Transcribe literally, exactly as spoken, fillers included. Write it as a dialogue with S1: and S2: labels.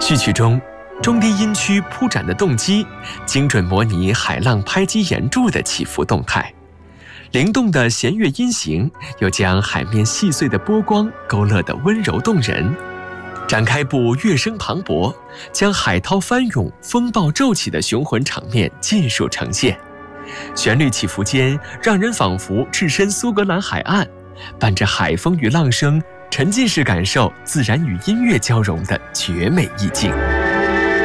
S1: 序曲中，中低音区铺展的动机，精准模拟海浪拍击岩柱的起伏动态；灵动的弦乐音型，又将海面细碎的波光勾勒得温柔动人。展开部乐声磅礴，将海涛翻涌、风暴骤起的雄浑场面尽数呈现。旋律起伏间，让人仿佛置身苏格兰海岸，伴着海风与浪声，沉浸式感受自然与音乐交融的绝美意境。